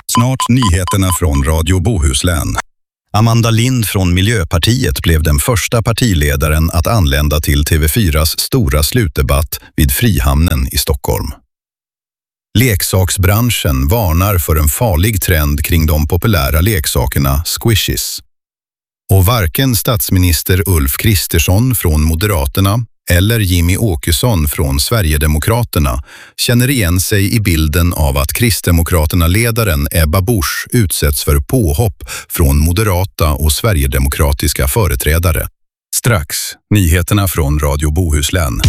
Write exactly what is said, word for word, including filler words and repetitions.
Snart nyheterna från Radio Bohuslän. Amanda Lind från Miljöpartiet blev den första partiledaren att anlända till T V fyras stora slutdebatt vid Frihamnen i Stockholm. Leksaksbranschen varnar för en farlig trend kring de populära leksakerna squishies. Och varken statsminister Ulf Kristersson från Moderaterna eller Jimmy Åkesson från Sverigedemokraterna känner igen sig i bilden av att Kristdemokraterna-ledaren Ebba Busch utsätts för påhopp från moderata och sverigedemokratiska företrädare. Strax, nyheterna från Radio Bohuslän.